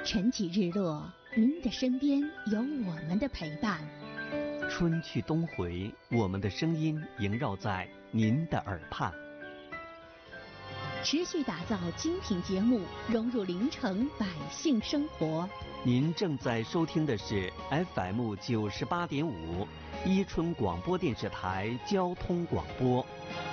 晨起日落，您的身边有我们的陪伴。 春去冬回，我们的声音萦绕在您的耳畔。 持续打造精品节目，融入临城百姓生活。 您正在收听的是 FM98.5伊春广播电视台交通广播。